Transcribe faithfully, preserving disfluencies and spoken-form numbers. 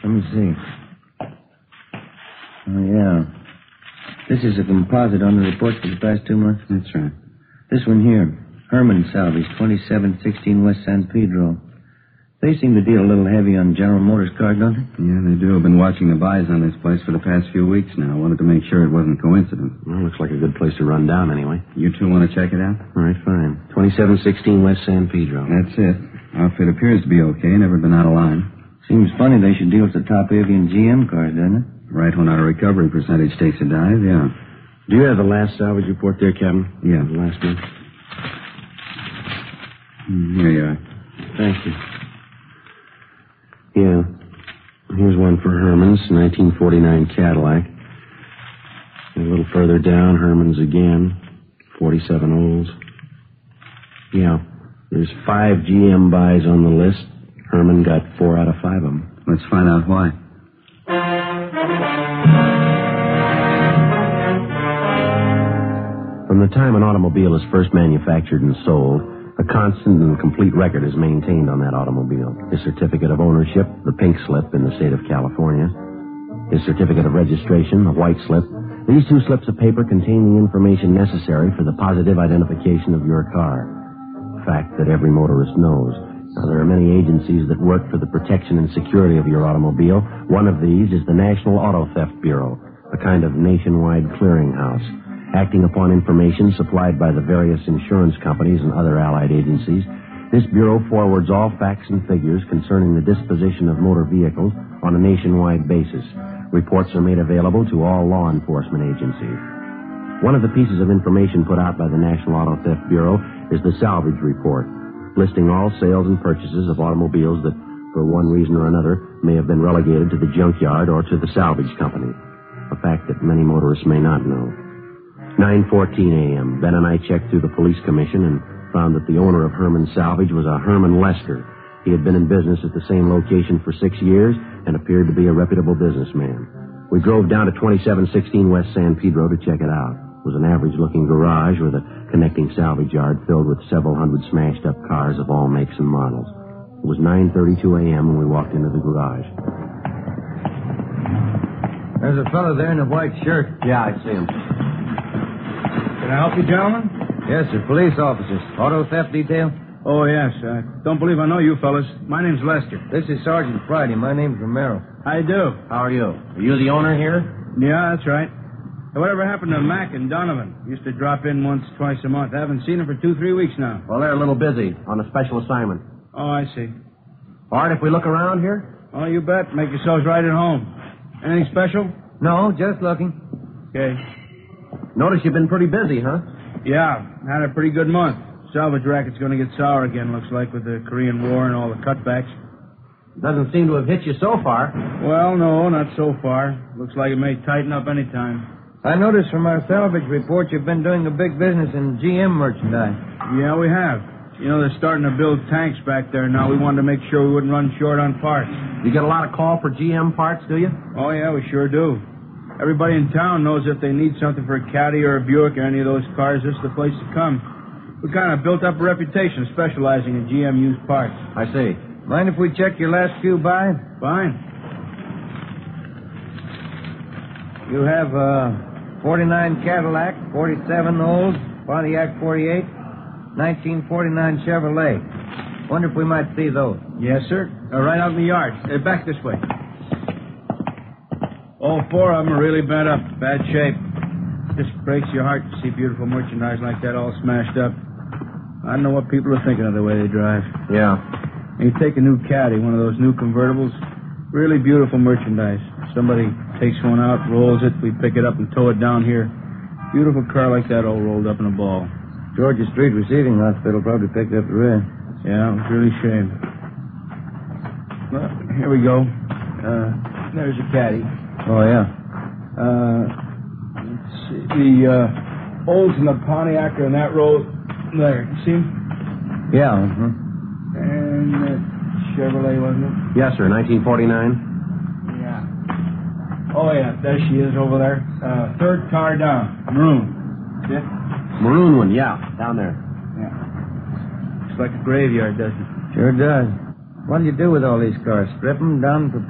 Let me see. Oh, yeah. This is a composite on the report for the past two months? That's right. This one here. Herman Salvage, twenty-seven sixteen West San Pedro. They seem to deal a little heavy on General Motors cars, don't they? Yeah, they do. I've been watching the buys on this place for the past few weeks now. I wanted to make sure it wasn't coincidence. Well, looks like a good place to run down anyway. You two want to check it out? All right, fine. twenty-seven sixteen West San Pedro. That's it. Outfit appears to be okay. Never been out of line. Seems funny they should deal with the top heavy in G M cars, doesn't it? Right when our recovery percentage takes a dive, yeah. Do you have the last salvage report there, Captain? Yeah. The last one? Mm, here you are. Thank you. Yeah. Here's one for Herman's, nineteen forty-nine Cadillac. A little further down, Herman's again, forty-seven Olds. Yeah. There's five G M buys on the list. Herman got four out of five of them. Let's find out why. From the time an automobile is first manufactured and sold, a constant and complete record is maintained on that automobile. His certificate of ownership, the pink slip in the state of California. His certificate of registration, the white slip. These two slips of paper contain the information necessary for the positive identification of your car. A fact that every motorist knows. Now, there are many agencies that work for the protection and security of your automobile. One of these is the National Auto Theft Bureau, a kind of nationwide clearinghouse. Acting upon information supplied by the various insurance companies and other allied agencies, this bureau forwards all facts and figures concerning the disposition of motor vehicles on a nationwide basis. Reports are made available to all law enforcement agencies. One of the pieces of information put out by the National Auto Theft Bureau is the salvage report, listing all sales and purchases of automobiles that, for one reason or another, may have been relegated to the junkyard or to the salvage company, a fact that many motorists may not know. nine fourteen a.m., Ben and I checked through the police commission and found that the owner of Herman Salvage was a Herman Lester. He had been in business at the same location for six years and appeared to be a reputable businessman. We drove down to twenty-seven sixteen West San Pedro to check it out. It was an average-looking garage with a connecting salvage yard filled with several hundred smashed-up cars of all makes and models. It was nine thirty-two a.m. when we walked into the garage. There's a fellow there in a white shirt. Yeah, I see him. Can I help you, gentlemen? Yes, sir. Police officers. Auto theft detail? Oh, yes. I don't believe I know you fellas. My name's Lester. This is Sergeant Friday. My name's Romero. I do. How are you? Are you the owner here? Yeah, that's right. Hey, whatever happened to Mac and Donovan? Used to drop in once, twice a month. I haven't seen them for two, three weeks now. Well, they're a little busy on a special assignment. Oh, I see. All right, if we look around here? Oh, you bet. Make yourselves right at home. Anything special? No, just looking. Okay. Notice you've been pretty busy, huh? Yeah, had a pretty good month. Salvage racket's going to get sour again, looks like, with the Korean War and all the cutbacks. Doesn't seem to have hit you so far. Well, no, not so far. Looks like it may tighten up any time. I noticed from our salvage report you've been doing a big business in G M merchandise. Yeah, we have. You know, they're starting to build tanks back there now. We wanted to make sure we wouldn't run short on parts. You get a lot of call for G M parts, do you? Oh, yeah, we sure do. Everybody in town knows if they need something for a Caddy or a Buick or any of those cars, this is the place to come. We kind of built up a reputation specializing in G M used parts. I see. Mind if we check your last few buy? Fine. You have a forty-nine Cadillac, forty-seven Olds, Pontiac forty-eight, nineteen forty-nine Chevrolet. Wonder if we might see those. Yes, sir. Uh, right out in the yard. Uh, back this way. All four of them are really bent up. Bad shape. Just breaks your heart to see beautiful merchandise like that all smashed up. I don't know what people are thinking of the way they drive. Yeah. And you take a new Caddy, one of those new convertibles, really beautiful merchandise. Somebody takes one out, rolls it, we pick it up and tow it down here. Beautiful car like that all rolled up in a ball. Georgia Street Receiving Hospital probably picked up the rest. Yeah, it was really a shame. Well, here we go. Uh, there's a Caddy. Oh, yeah. Uh, let's see. The uh, Olds and the Pontiac are in that row there. You see 'em? Yeah. Uh-huh. And that Chevrolet, wasn't it? Yes, sir. nineteen forty-nine. Yeah. Oh, yeah. There she is over there. Uh, third car down. Maroon. See it? Maroon one, yeah. Down there. Yeah. Looks like a graveyard, doesn't it? Sure does. What do you do with all these cars? Strip them down for